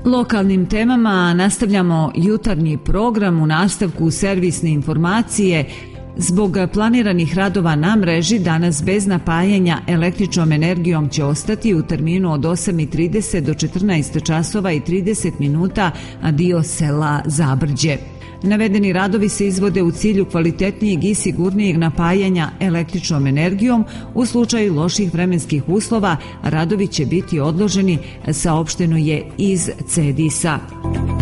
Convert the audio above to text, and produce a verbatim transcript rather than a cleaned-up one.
Lokalnim temama nastavljamo jutarnji program. U nastavku servisne informacije. Zbog planiranih radova na mreži danas bez napajanja električnom energijom će ostati u terminu od osam i trideset do četrnaest časova i trideset minuta dio sela Zabrđe. Navedeni radovi se izvode u cilju kvalitetnijeg i sigurnijeg napajanja električnom energijom. U slučaju loših vremenskih uslova radovi će biti odloženi, saopšteno je iz C E D I S-a.